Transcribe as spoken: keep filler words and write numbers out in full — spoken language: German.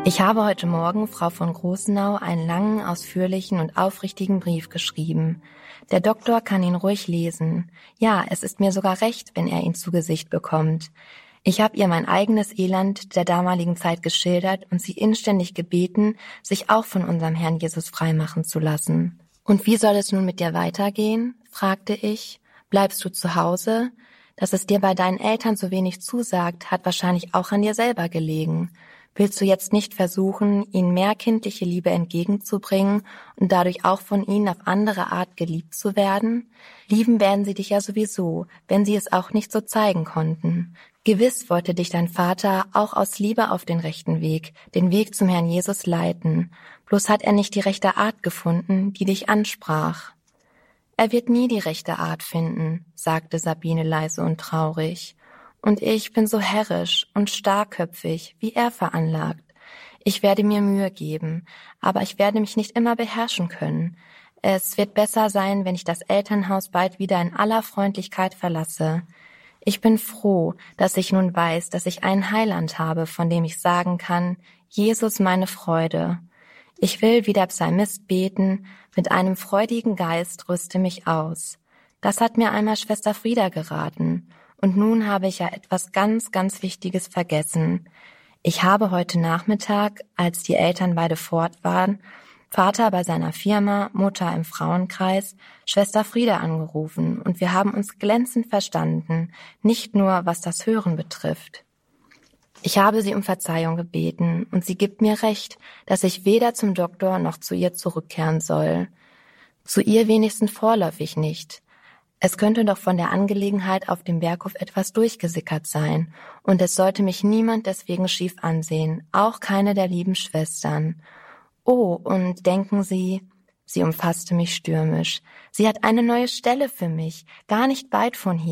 Ich habe heute Morgen Frau von Großenau einen langen, ausführlichen und aufrichtigen Brief geschrieben. Der Doktor kann ihn ruhig lesen. Ja, es ist mir sogar recht, wenn er ihn zu Gesicht bekommt. Ich habe ihr mein eigenes Elend der damaligen Zeit geschildert und sie inständig gebeten, sich auch von unserem Herrn Jesus freimachen zu lassen. »Und wie soll es nun mit dir weitergehen?« fragte ich. »Bleibst du zu Hause? Dass es dir bei deinen Eltern so wenig zusagt, hat wahrscheinlich auch an dir selber gelegen. Willst du jetzt nicht versuchen, ihnen mehr kindliche Liebe entgegenzubringen und dadurch auch von ihnen auf andere Art geliebt zu werden? Lieben werden sie dich ja sowieso, wenn sie es auch nicht so zeigen konnten. Gewiss wollte dich dein Vater auch aus Liebe auf den rechten Weg, den Weg zum Herrn Jesus leiten. Bloß hat er nicht die rechte Art gefunden, die dich ansprach.« »Er wird nie die rechte Art finden«, sagte Sabine leise und traurig. »Und ich bin so herrisch und starkköpfig, wie er veranlagt. Ich werde mir Mühe geben, aber ich werde mich nicht immer beherrschen können. Es wird besser sein, wenn ich das Elternhaus bald wieder in aller Freundlichkeit verlasse. Ich bin froh, dass ich nun weiß, dass ich einen Heiland habe, von dem ich sagen kann, Jesus meine Freude. Ich will wie der Psalmist beten, mit einem freudigen Geist rüste mich aus. Das hat mir einmal Schwester Frieda geraten. Und nun habe ich ja etwas ganz, ganz Wichtiges vergessen. Ich habe heute Nachmittag, als die Eltern beide fort waren, Vater bei seiner Firma, Mutter im Frauenkreis, Schwester Frieda angerufen und wir haben uns glänzend verstanden, nicht nur was das Hören betrifft. Ich habe sie um Verzeihung gebeten und sie gibt mir recht, dass ich weder zum Doktor noch zu ihr zurückkehren soll. Zu ihr wenigstens vorläufig nicht. Es könnte doch von der Angelegenheit auf dem Berghof etwas durchgesickert sein, und es sollte mich niemand deswegen schief ansehen, auch keine der lieben Schwestern. Oh, und denken Sie, sie umfasste mich stürmisch, sie hat eine neue Stelle für mich, gar nicht weit von hier.